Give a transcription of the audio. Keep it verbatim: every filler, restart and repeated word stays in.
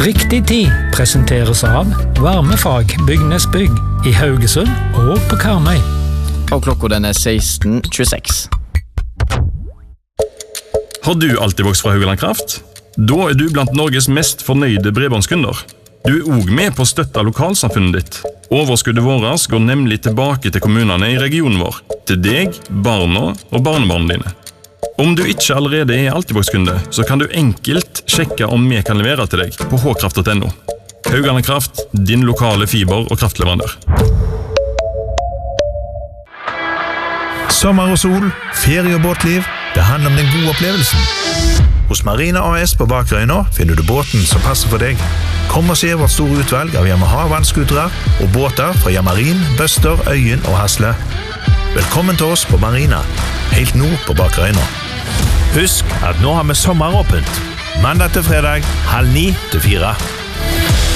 Riktig tid presenteres av Varmefag Bygnesbygg i Haugesund og på Karmøy. Og klokka den er seksten tjueseks. Har du alltid vokst fra Haugaland Kraft? Da er du blant Norges mest fornøyde bredbåndskunder. Du er også med på å støtte lokalsamfunnet ditt. Overskuddet vårt går nemlig tilbake til kommunene i regionen vår, til deg, barna og barnebarna dine. Om du ikke allerede er Altibox-kunde, så kan du enkelt sjekke om vi kan levere til deg på h kraft punktum no. Haugaland Kraft, din lokale fiber- og kraftleverandør. Sommer og sol, ferie og båtliv, det handler om den gode opplevelsen. Hos Marina A S på Bakrøyna finner du båten som passer for deg. Kom og se vårt store utvalg av Yamaha vannskutere og båter fra Yamarin, Bøster, Øyen og Hasle. Velkommen til oss på Marina, helt nord på Bakrøyna. Husk at nå har vi sommeråpent. Mandag til fredag, halv ni til fire.